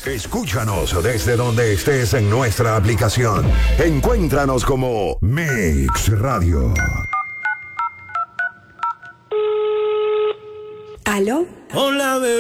Escúchanos desde donde estés en nuestra aplicación. Encuéntranos como Mix Radio. ¿Aló? Hola, bebé.